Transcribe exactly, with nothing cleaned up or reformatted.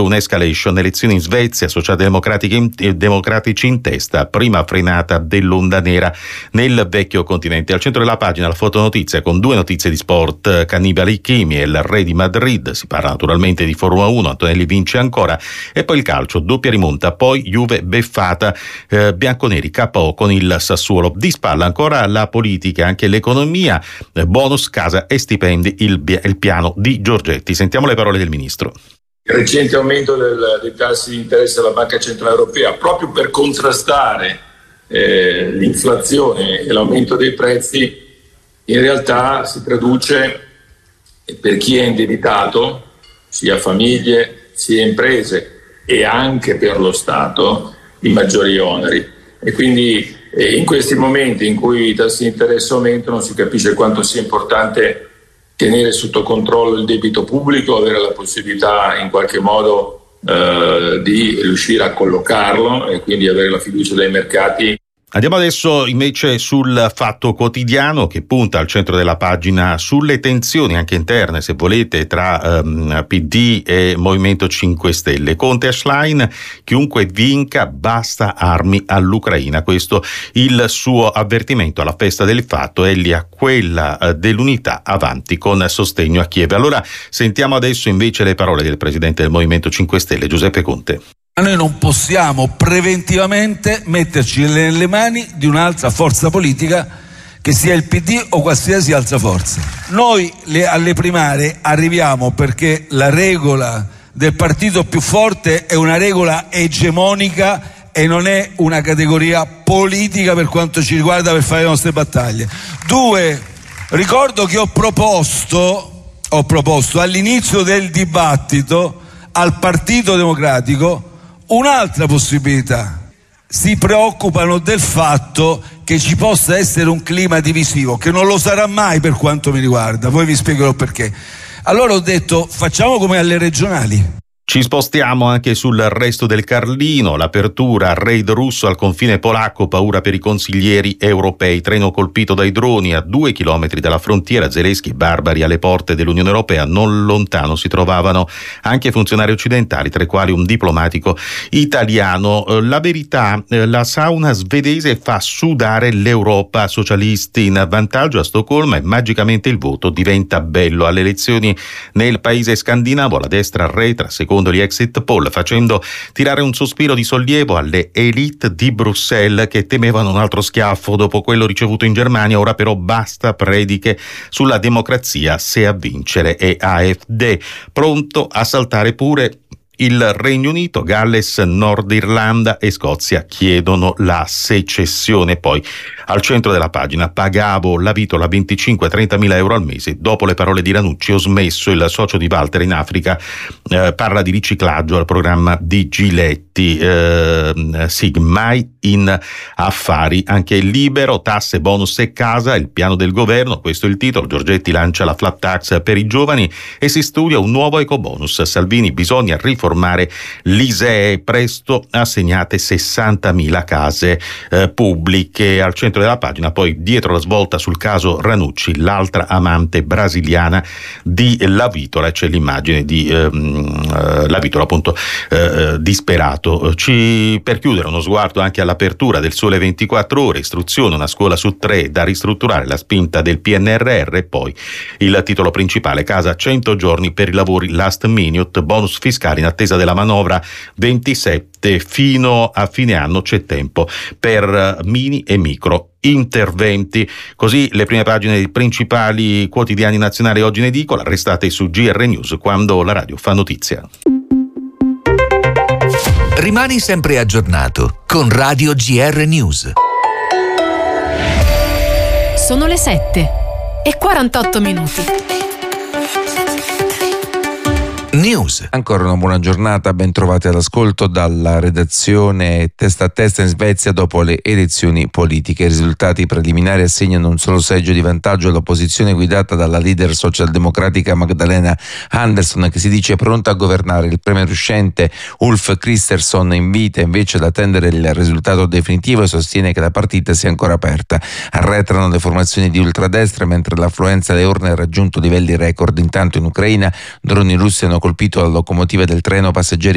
un'escalation, elezioni in Svezia, socialdemocratici in, eh, democratici in testa, prima frenata dell'onda nera nel vecchio continente. Al centro della pagina la fotonotizia con due notizie di sport: Cannibali Chimi e il re di Madrid, si parla naturalmente di Formula uno, Antonelli vince ancora, e poi il calcio, doppia rimonta, poi Juve beffata, eh, bianconeri K O con il Sassuolo. Di spalla ancora la politica, anche l'economia, eh, bonus casa e stipendi, il, il piano di Giorgetti. Sentiamo le parole del ministro. Il recente aumento del, dei tassi di interesse della Banca Centrale Europea, proprio per contrastare eh, l'inflazione e l'aumento dei prezzi, in realtà si traduce per chi è indebitato, sia famiglie sia imprese, e anche per lo Stato, in maggiori oneri. E quindi eh, in questi momenti in cui i tassi di interesse aumentano si capisce quanto sia importante tenere sotto controllo il debito pubblico, avere la possibilità in qualche modo eh, di riuscire a collocarlo e quindi avere la fiducia dei mercati. Andiamo adesso invece sul Fatto Quotidiano, che punta al centro della pagina sulle tensioni anche interne, se volete, tra um, P D e Movimento cinque Stelle. Conte e Schlein: chiunque vinca basta armi all'Ucraina. Questo il suo avvertimento alla festa del Fatto, egli a quella uh, dell'unità, avanti con sostegno a Kiev. Allora sentiamo adesso invece le parole del presidente del Movimento cinque Stelle, Giuseppe Conte. Noi non possiamo preventivamente metterci nelle mani di un'altra forza politica, che sia il P D o qualsiasi altra forza. Noi le, alle primarie arriviamo perché la regola del partito più forte è una regola egemonica e non è una categoria politica per quanto ci riguarda, per fare le nostre battaglie. Due, ricordo che ho proposto, ho proposto all'inizio del dibattito al Partito Democratico un'altra possibilità. Si preoccupano del fatto che ci possa essere un clima divisivo, che non lo sarà mai per quanto mi riguarda, poi vi spiegherò perché. Allora ho detto: facciamo come alle regionali. Ci spostiamo anche sul resto del Carlino, l'apertura, raid russo al confine polacco, paura per i consiglieri europei, treno colpito dai droni a due chilometri dalla frontiera, Zelensky, barbari alle porte dell'Unione Europea, non lontano si trovavano anche funzionari occidentali, tra i quali un diplomatico italiano. La verità, la sauna svedese fa sudare l'Europa, socialisti in vantaggio a Stoccolma e magicamente il voto diventa bello. Alle elezioni nel paese scandinavo la destra arretra, secondo gli exit poll, facendo tirare un sospiro di sollievo alle elite di Bruxelles che temevano un altro schiaffo dopo quello ricevuto in Germania. Ora però basta prediche sulla democrazia se a vincere è A F D. Pronto a saltare pure il Regno Unito, Galles, Nord Irlanda e Scozia chiedono la secessione. Poi al centro della pagina: pagavo la vitola venticinque a trentamila euro al mese, dopo le parole di Ranucci ho smesso. Il socio di Walter in Africa eh, parla di riciclaggio al programma di Giletti. eh, sì, mai in affari. Anche il Libero: tasse, bonus e casa, il piano del governo, questo è il titolo. Giorgetti lancia la flat tax per i giovani e si studia un nuovo ecobonus. Salvini: bisogna riformare l'I S E E, presto assegnate sessantamila case eh, pubbliche. Al centro della pagina poi, dietro la svolta sul caso Ranucci, l'altra amante brasiliana di La Vitola, c'è l'immagine di ehm, La Vitola appunto eh, disperato. Ci, per chiudere, uno sguardo anche all'apertura del Sole ventiquattro Ore, istruzione, una scuola su tre da ristrutturare, la spinta del P N R R, e poi il titolo principale: casa cento giorni per i lavori last minute, bonus fiscali in attesa della manovra ventisette, fino a fine anno c'è tempo per mini e micro interventi. Così le prime pagine dei principali quotidiani nazionali oggi in edicola. Restate su G R News, quando la radio fa notizia. Rimani sempre aggiornato con Radio G R News. Sono le sette e quarantotto minuti. News. Ancora una buona giornata, ben trovati all'ascolto dalla redazione. Testa a testa in Svezia dopo le elezioni politiche. I risultati preliminari assegnano un solo seggio di vantaggio all'opposizione guidata dalla leader socialdemocratica Magdalena Andersson, che si dice pronta a governare. Il premier uscente Ulf Kristersson invita invece ad attendere il risultato definitivo e sostiene che la partita sia ancora aperta. Arretrano le formazioni di ultradestra mentre l'affluenza alle urne ha raggiunto livelli record. Intanto in Ucraina droni russi hanno colpito la locomotiva del treno passeggeri